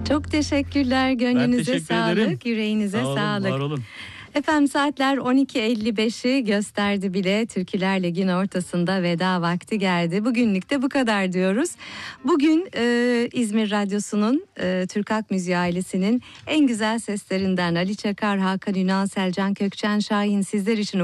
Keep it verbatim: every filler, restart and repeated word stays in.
Çok teşekkürler. Gönlünüze teşekkür sağlık, ederim. yüreğinize Sağ olun, sağlık. var olun. Efendim saatler on iki elli beşi gösterdi bile. Türkülerle gün ortasında veda vakti geldi. Bugünlük de bu kadar diyoruz. Bugün e, İzmir Radyosu'nun e, Türk Halk Müziği ailesinin en güzel seslerinden Ali Çakar, Hakan Ünal, Selcan Kökçen Şahin sizler için